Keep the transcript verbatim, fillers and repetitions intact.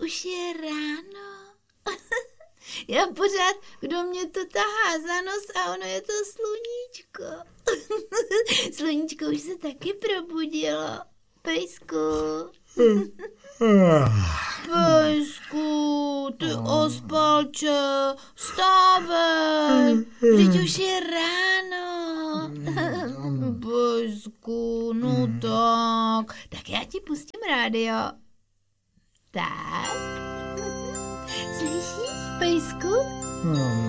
už je ráno. Já pořád, kdo mě to tahá za nos a ono je to sluníčko. Sluníčko už se taky probudilo. Pejsku. Pejsku, ty ospalče, vstávej. Teď už je ráno. Pejsku, no tak. Tak já ti pustím rádio. Tak. Slyšíš, pejsku?